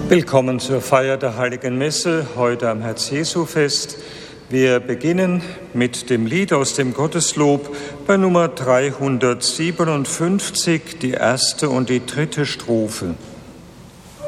Willkommen zur Feier der Heiligen Messe, heute am Herz-Jesu-Fest. Wir beginnen mit dem Lied aus dem Gotteslob bei Nummer 357, die erste und die dritte Strophe.